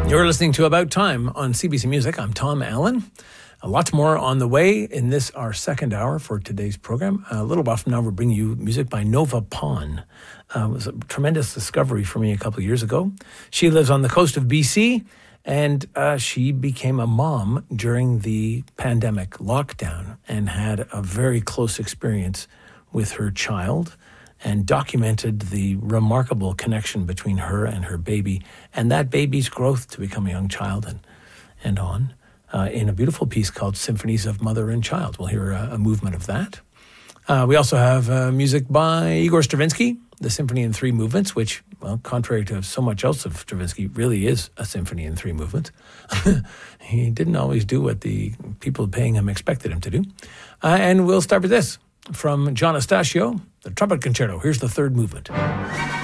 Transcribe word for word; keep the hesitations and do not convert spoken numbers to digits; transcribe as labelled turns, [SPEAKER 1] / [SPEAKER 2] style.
[SPEAKER 1] You're listening to About Time on C B C Music. I'm Tom Allen. A lot more on the way in this, our second hour for today's program. A little while from now, we'll bring you music by Nova Pon. Uh, it was a tremendous discovery for me a couple of years ago. She lives on the coast of B C, and uh, she became a mom during the pandemic lockdown and had a very close experience with her child and documented the remarkable connection between her and her baby and that baby's growth to become a young child and, and on uh, in a beautiful piece called Symphonies of Mother and Child. We'll hear a, a movement of that. Uh, we also have uh, music by Igor Stravinsky, the Symphony in Three Movements, which, well, contrary to so much else of Stravinsky, really is a symphony in three movements. He didn't always do what the people paying him expected him to do. Uh, and we'll start with this from John Astasio, the Trumpet Concerto. Here's the third movement.